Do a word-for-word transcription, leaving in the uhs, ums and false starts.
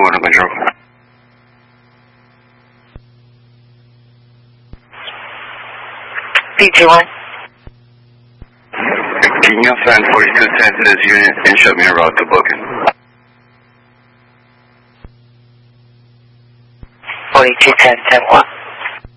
one to control. B T one. Can you assign forty-two ten to this unit and show me a route to booking? forty-two ten, ten one.